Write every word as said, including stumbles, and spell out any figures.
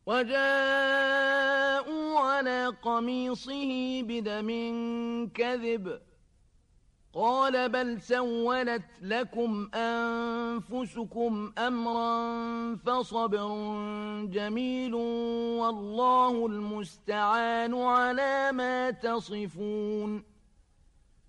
وجاءوا على قميصه بدم كذب قال بل سولت لكم أنفسكم أمرا فصبر جميل والله المستعان على ما تصفون